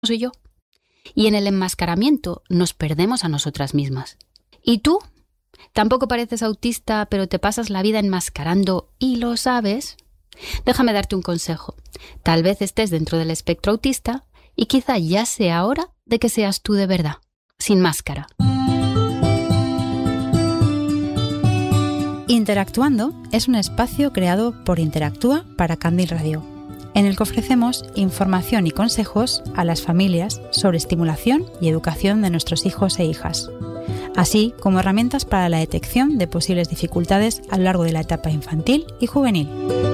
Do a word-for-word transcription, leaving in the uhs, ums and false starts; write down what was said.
soy yo. Y en el enmascaramiento nos perdemos a nosotras mismas. ¿Y tú? ¿Tampoco pareces autista, pero te pasas la vida enmascarando y lo sabes? Déjame darte un consejo. Tal vez estés dentro del espectro autista y quizá ya sea hora de que seas tú de verdad, sin máscara. Interactuando es un espacio creado por Interactúa para Candil Radio, en el que ofrecemos información y consejos a las familias sobre estimulación y educación de nuestros hijos e hijas, así como herramientas para la detección de posibles dificultades a lo largo de la etapa infantil y juvenil.